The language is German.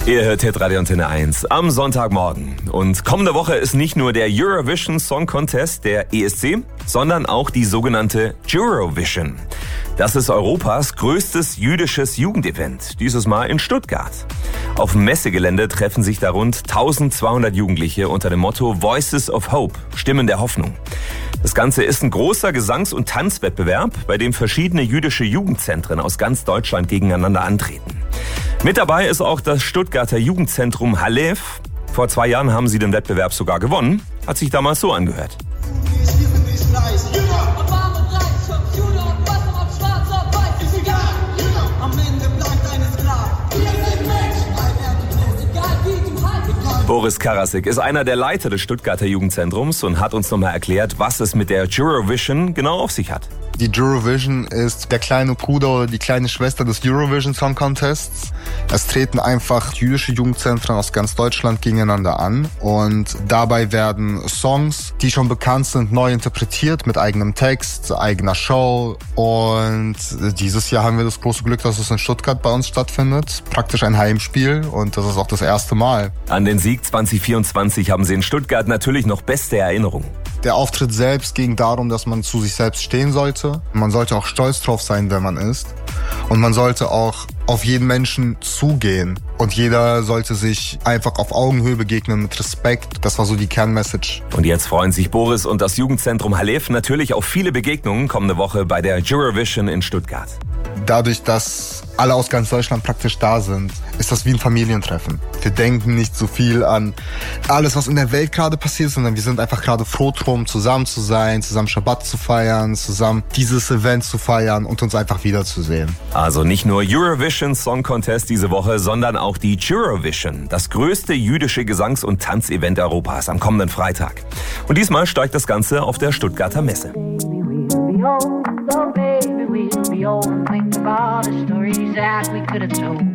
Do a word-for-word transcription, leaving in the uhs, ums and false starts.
Ihr hört Hitradio Antenne eins am Sonntagmorgen. Und kommende Woche ist nicht nur der Eurovision Song Contest, der E S C, sondern auch die sogenannte Jurovision. Das ist Europas größtes jüdisches Jugendevent, dieses Mal in Stuttgart. Auf dem Messegelände treffen sich da rund eintausendzweihundert Jugendliche unter dem Motto Voices of Hope, Stimmen der Hoffnung. Das Ganze ist ein großer Gesangs- und Tanzwettbewerb, bei dem verschiedene jüdische Jugendzentren aus ganz Deutschland gegeneinander antreten. Mit dabei ist auch das Stuttgarter Jugendzentrum Halef. Vor zwei Jahren haben sie den Wettbewerb sogar gewonnen. Hat sich damals so angehört. Boris Karasik ist einer der Leiter des Stuttgarter Jugendzentrums und hat uns nochmal erklärt, was es mit der Jurovision genau auf sich hat. Die Jurovision ist der kleine Bruder oder die kleine Schwester des Eurovision Song Contests. Es treten einfach jüdische Jugendzentren aus ganz Deutschland gegeneinander an und dabei werden Songs, die schon bekannt sind, neu interpretiert mit eigenem Text, eigener Show. Und dieses Jahr haben wir das große Glück, dass es in Stuttgart bei uns stattfindet. Praktisch ein Heimspiel und das ist auch das erste Mal. An den Sieg zwanzig vierundzwanzig haben sie in Stuttgart natürlich noch beste Erinnerungen. Der Auftritt selbst ging darum, dass man zu sich selbst stehen sollte. Man sollte auch stolz drauf sein, wer man ist. Und man sollte auch auf jeden Menschen zugehen. Und jeder sollte sich einfach auf Augenhöhe begegnen mit Respekt. Das war so die Kernmessage. Und jetzt freuen sich Boris und das Jugendzentrum Halef natürlich auf viele Begegnungen kommende Woche bei der Eurovision in Stuttgart. Dadurch, dass alle aus ganz Deutschland praktisch da sind, ist das wie ein Familientreffen. Wir denken nicht so viel an alles, was in der Welt gerade passiert, sondern wir sind einfach gerade froh drum, zusammen zu sein, zusammen Schabbat zu feiern, zusammen dieses Event zu feiern und uns einfach wiederzusehen. Also nicht nur Eurovision Song Contest diese Woche, sondern auch die Jurovision, das größte jüdische Gesangs- und Tanzevent Europas am kommenden Freitag. Und diesmal steigt das Ganze auf der Stuttgarter Messe. We'll be old and think about the stories that we could have told.